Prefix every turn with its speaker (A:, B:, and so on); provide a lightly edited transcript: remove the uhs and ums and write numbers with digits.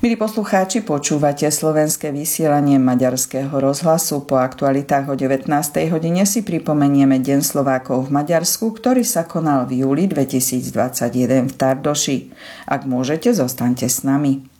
A: Milí poslucháči, počúvate slovenské vysielanie Maďarského rozhlasu. Po aktualitách o 19. hodine si pripomenieme Deň Slovákov v Maďarsku, ktorý sa konal v júli 2021 v Tardoši. Ak môžete, zostaňte s nami.